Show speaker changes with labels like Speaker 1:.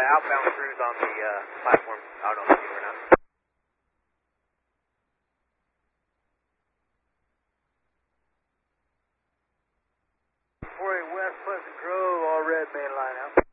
Speaker 1: outbound crews on the platform out on the field right now.
Speaker 2: West Pleasant Grove, all red main line out.